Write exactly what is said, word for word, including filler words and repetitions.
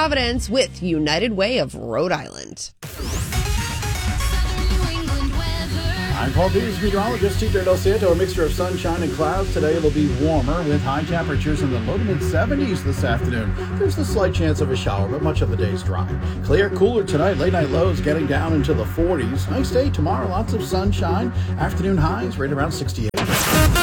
Providence with United Way of Rhode Island. I'm Paul Peters, meteorologist. Teacher Del Santo. A mixture of sunshine and clouds. Today it'll be warmer with high temperatures in the low to mid seventies this afternoon. There's a slight chance of a shower, but much of the day's dry. Clear, cooler tonight. Late night lows getting down into the forties. Nice day tomorrow. Lots of sunshine. Afternoon highs right around sixty-eight.